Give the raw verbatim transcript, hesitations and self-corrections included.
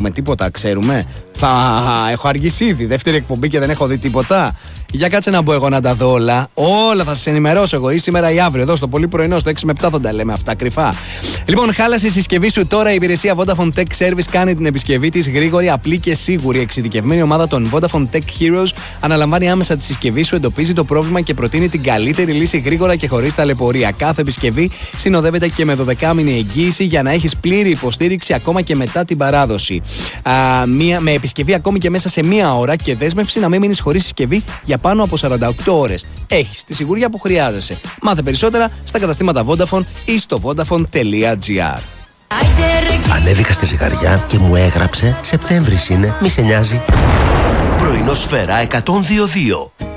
έχουμε τίποτα, ξέρουμε. Θα έχω αργήσει ήδη. Δεύτερη εκπομπή και δεν έχω δει τίποτα. Για κάτσε να μπω εγώ να τα δω όλα. Όλα θα σας ενημερώσω εγώ ή σήμερα ή αύριο. Εδώ στο πολύ πρωινό, στο έξι με επτά θα τα λέμε αυτά κρυφά. Λοιπόν, χάλασε η συσκευή σου τώρα. Η υπηρεσία Vodafone Tech Service κάνει την επισκευή της γρήγορη, απλή και σίγουρη. Η εξειδικευμένη ομάδα των Vodafone Tech Heroes αναλαμβάνει άμεσα τη συσκευή σου, εντοπίζει το πρόβλημα και προτείνει την καλύτερη λύση γρήγορα και χωρίς ταλαιπωρία. Κάθε επισκευή συνοδεύεται και με δωδεκάμηνη εγγύηση για να έχεις πλήρη υποστήριξη ακόμα και μετά την παράδοση. Α, μία, με επισκευή ακόμη και μέσα σε μία ώρα και δέσμευση να μην μείνεις χωρίς συσκευή για πάνω από σαράντα οκτώ ώρες. Έχεις τη σιγουριά που χρειάζεσαι. Μάθε περισσότερα στα καταστήματα Vodafone ή στο vodafone τελεία gr. Ανέβηκα στη ζυγαριά και μου έγραψε Σεπτέμβρης είναι, μη σε νοιάζει. Πρωινό Σφαίρα εκατόν δύο κόμμα δύο.